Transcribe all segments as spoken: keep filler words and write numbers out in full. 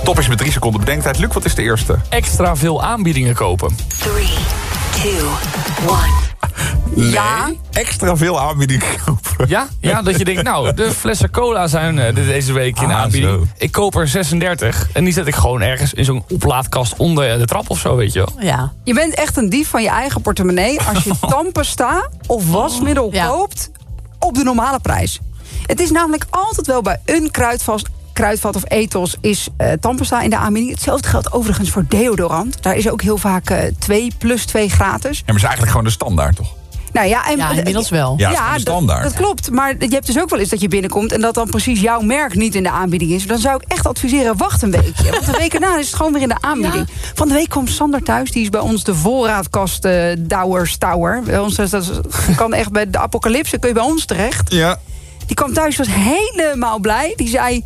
Top is met drie seconden bedenktijd. Luc, wat is de eerste? Extra veel aanbiedingen kopen. Three, two, one. Nee, Ja. extra veel aanbiedingen kopen. Ja? Ja, dat je denkt, nou, de flessen cola zijn uh, deze week in Ah, aanbieding. zo. Ik koop er zesendertig en die zet ik gewoon ergens in zo'n oplaadkast onder de trap of zo, weet je wel. Ja. Je bent echt een dief van je eigen portemonnee als je tandpasta of wasmiddel Ja. koopt op de normale prijs. Het is namelijk altijd wel bij een kruidvat, kruidvat of ethos is uh, tandpasta in de aanbieding. Hetzelfde geldt overigens voor deodorant. Daar is ook heel vaak uh, twee plus twee gratis. Ja, maar is eigenlijk gewoon de standaard, toch? Nou ja, en, Ja, inmiddels wel. Ja, dat is de standaard. Dat, dat klopt. Maar je hebt dus ook wel eens dat je binnenkomt en dat dan precies jouw merk niet in de aanbieding is. Dan zou ik echt adviseren, wacht een weekje. Want een week erna is het gewoon weer in de aanbieding. Van de week kwam Sander thuis. Die is bij ons de voorraadkast uh, Douwers Tower. Bij ons is dat kan echt bij de apocalypse kun je bij ons terecht. Ja. Die kwam thuis, was helemaal blij. Die zei,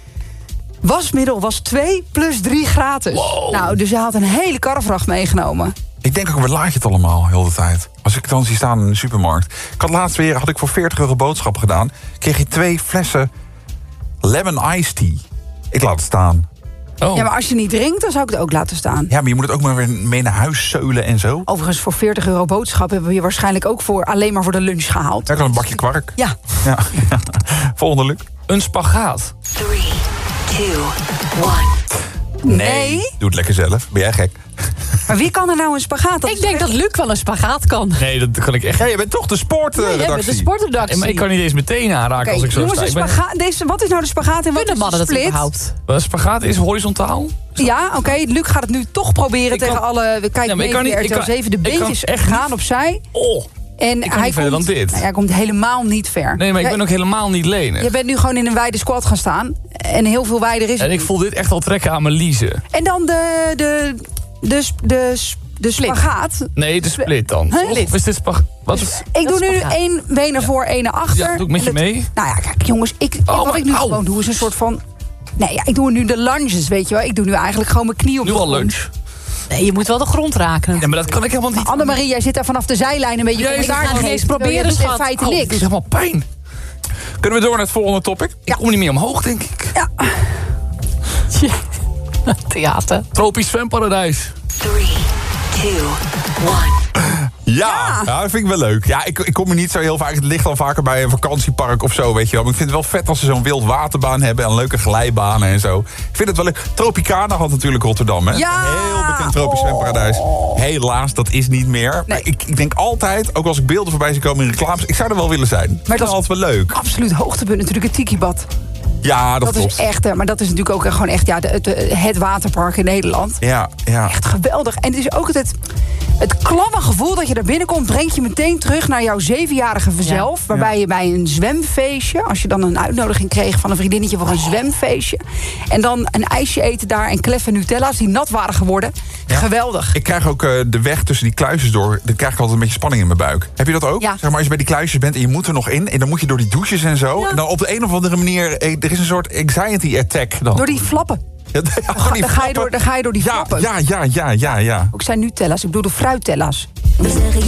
wasmiddel was twee plus drie gratis. Wow. Nou, dus hij had een hele karrevracht meegenomen. Ik denk ook, waar laat je het allemaal heel de tijd? Als ik het dan zie staan in de supermarkt. Ik had laatst weer, had ik voor veertig euro boodschappen gedaan. Kreeg je twee flessen lemon iced tea. Ik laat het staan. Oh. Ja, maar als je niet drinkt, dan zou ik het ook laten staan. Ja, maar je moet het ook maar weer mee naar huis zeulen en zo. Overigens, voor veertig euro boodschap hebben we je waarschijnlijk ook voor, alleen maar voor de lunch gehaald. Ja, ik had een bakje kwark. Ja. Ja. Volgende, Luc. Een spagaat. Three, two, one. Nee. Doe het lekker zelf. Ben jij gek? Maar wie kan er nou een spagaat? Dat Ik is denk echt- dat Luc wel een spagaat kan. Nee, dat kan ik echt. Ja, je bent toch de sportredactie. Jij bent de sportredactie. Maar ik kan niet eens meteen aanraken Oké, als ik zo jongens, sta. een Ik ben- spagaat, deze, wat is nou de spagaat en wat Kunnen is mannen de dat split? überhaupt? Een spagaat is horizontaal. Ja, oké. Luc gaat het nu toch proberen Ik kan- tegen alle... We kijken Ja, maar ik mee kan via niet- R T L ik kan- zeven. De ik kan beentjes echt gaan opzij. Oh. En kan hij niet verder komt, dan dit. Nou, hij komt helemaal niet ver. Nee, maar ik Jij- ben ook helemaal niet lenig. Je bent nu gewoon in een wijde squat gaan staan. En heel veel wijder is het En ik niet. voel dit echt al trekken aan mijn liezen. En dan de, de, de, de, de spagaat. Nee, de split dan. Huh? Of is dit spagaat? Wat is... Ik doe is nu spagaat. één been naar voor, één naar achter. Ja, doe ik met je En dat- mee? Nou ja, kijk jongens. Ik, Oh, wat maar- ik nu au. gewoon doe is een soort van... Nee, ja, ik doe nu de lunges, weet je wel. Ik doe nu eigenlijk gewoon mijn knie op Nu de al grond. lunch. Nee, je moet wel de grond raken. Ja, maar dat kan ik helemaal niet. Annemarie, jij zit daar vanaf de zijlijn een beetje Jij commentaar gaat te geen eens geven, terwijl proberen, je doet in schat. feite Oh, het niks. doet helemaal pijn. Kunnen we door naar het volgende topic? Ik kom niet meer omhoog, denk ik. Theater. Tropisch zwemparadijs. Three, two, one. Ja, ja, dat vind ik wel leuk. Ja, ik, ik kom er niet zo heel vaak. Het ligt al vaker bij een vakantiepark of zo, weet je wel. Maar ik vind het wel vet als ze zo'n wild waterbaan hebben en leuke glijbanen en zo. Ik vind het wel leuk. Tropicana had natuurlijk Rotterdam, hè? Ja! Een heel bekend tropisch zwemparadijs. Helaas, dat is niet meer. Maar Nee. ik, ik denk altijd, ook als ik beelden voorbij zie komen in reclames, ik zou er wel willen zijn. Maar dat dat is is- altijd wel leuk. Absoluut hoogtepunt natuurlijk, het Tiki-bad. Ja, dat, Dat klopt. is echt, eh, maar dat is natuurlijk ook gewoon echt ja, de, de- het waterpark in Nederland. Ja, ja. Echt geweldig. En het is ook het, het klamme gevoel dat je daar binnenkomt, brengt je meteen terug naar jouw zevenjarige zelf. Ja. Waarbij je bij een zwemfeestje, als je dan een uitnodiging kreeg van een vriendinnetje voor een zwemfeestje. En dan een ijsje eten daar en kleffe Nutella's die nat waren geworden. Ja. Geweldig. Ik krijg ook eh, de weg tussen die kluisjes door. Dan krijg ik altijd een beetje spanning in mijn buik. Heb je dat ook? Ja. Zeg maar, als je bij die kluisjes bent en je moet er nog in. En dan moet je door die douches en zo. Ja. En dan op de een of andere manier. eh, Er is een soort anxiety attack dan. Door die flappen. Ja, ja, door die Dan ga je door, flappen. dan ga je door die Ja, flappen. ja, ja, ja, ja, ja. Ook zijn Nutella's, ik bedoel de fruittella's.